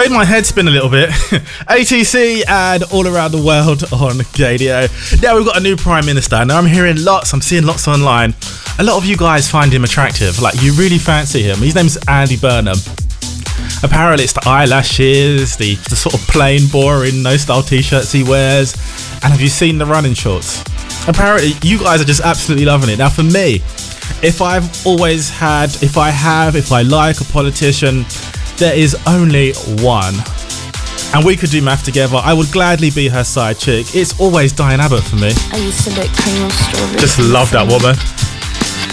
made my head spin a little bit. ATC and all around the world on Gadio. Now we've got a new Prime Minister. Now I'm seeing lots online. A lot of you guys find him attractive. Like, you really fancy him. His name's Andy Burnham. Apparently it's the eyelashes, the sort of plain, boring, no-style t-shirts he wears. And have you seen the running shorts? Apparently you guys are just absolutely loving it. Now for me, if I like a politician, there is only one. And we could do math together. I would gladly be her side chick. It's always Diane Abbott for me. I used to lick cream or strawberry. Just love that woman.